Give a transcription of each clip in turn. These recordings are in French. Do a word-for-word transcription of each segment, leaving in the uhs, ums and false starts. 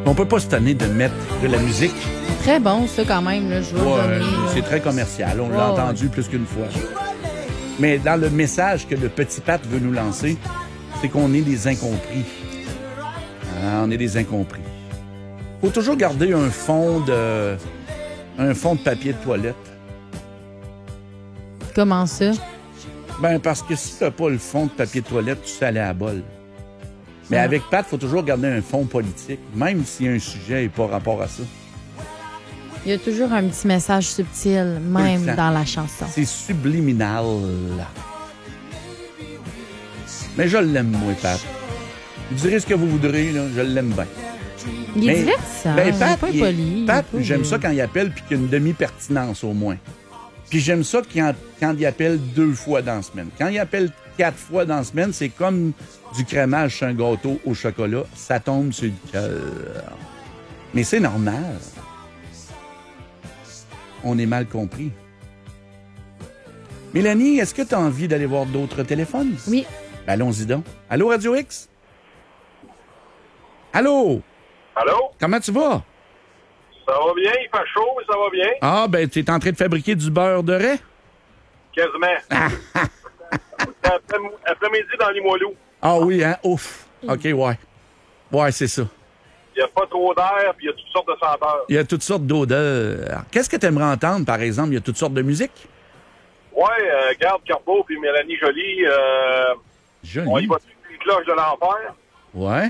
On peut pas se tanner de mettre de la musique. Très bon, ça, quand même. Là, je veux Ouais, donner, là. c'est très commercial. On Ouais, l'a ouais. entendu plus qu'une fois. Mais dans le message que le petit Pat veut nous lancer, c'est qu'on est des incompris. Ah, on est des incompris. Faut toujours garder un fond de... un fond de papier de toilette. Comment ça? Ben, parce que si t'as pas le fond de papier de toilette, tu sais aller à la bol. Mais Ah. avec Pat, faut toujours garder un fond politique, même si un sujet n'est pas rapport à ça. Il y a toujours un petit message subtil, même Tout le temps. dans la chanson. C'est subliminal. Mais je l'aime, moi, Pat. Vous direz ce que vous voudrez, là, je l'aime bien. Il est Mais- divertissant. Ben, il est Pat, pas il est- impoli. Pat, il est pas- j'aime ça quand il appelle puis qu'il y a une demi-pertinence au moins. Puis j'aime ça quand, quand il appelle deux fois dans la semaine. Quand il appelle quatre fois dans la semaine, c'est comme du crémage sur un gâteau au chocolat. Ça tombe sur le cœur. Mais c'est normal. On est mal compris. Mélanie, est-ce que tu as envie d'aller voir d'autres téléphones? Oui. Ben, allons-y donc. Allô, Radio X? Allô? Allô? Comment tu vas? Ça va bien? Il fait chaud, mais ça va bien? Ah, ben, tu es en train de fabriquer du beurre de raie? Quasiment. Après- Après-midi dans Limoilou. Ah oui, hein? Ouf. OK, ouais. Ouais, c'est ça. Il n'y a pas trop d'air, puis il y a toutes sortes de senteurs. Il y a toutes sortes d'odeurs. Qu'est-ce que tu aimerais entendre, par exemple? Il y a toutes sortes de musique? Ouais, euh, Garde Carbeau puis Mélanie Joly, euh, Joli. on y va sur les cloches de l'enfer. Ouais.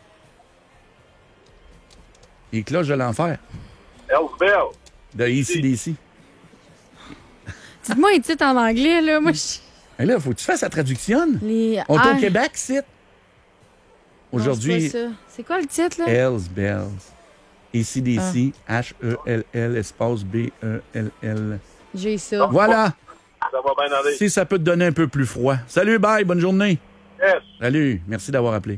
Les cloches de l'enfer. Hells Bell. De A C D C. Dites-moi un titre en anglais, là. Moi, je... Et là, faut que tu fasses la traduction. Les... On est Ah, au Québec, c'est. non, Aujourd'hui, c'est pas ça. C'est quoi le titre, là? Hells Bells. A C D C, H E L L, espace B E L L. J'ai ça. Voilà. Ça va bien aller. Si ça peut te donner un peu plus froid. Salut, bye, bonne journée. Yes. Salut, merci d'avoir appelé.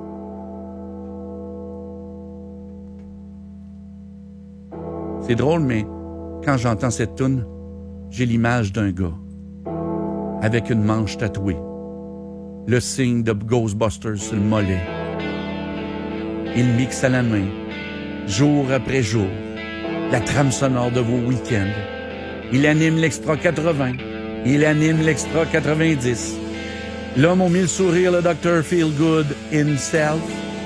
C'est drôle, mais quand j'entends cette toune, j'ai l'image d'un gars avec une manche tatouée, le signe de Ghostbusters sur le mollet. Il mixe à la main, jour après jour, la trame sonore de vos week-ends. Il anime l'Extra quatre-vingts, il anime l'Extra quatre-vingt-dix. L'homme au mille sourires, le docteur Feelgood himself.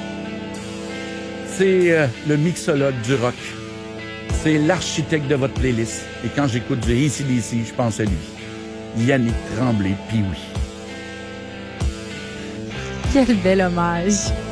C'est euh, le mixologue du rock. C'est l'architecte de votre playlist. Et quand j'écoute du A C D C, je pense à lui. Yannick Tremblay, puis oui. Quel bel hommage.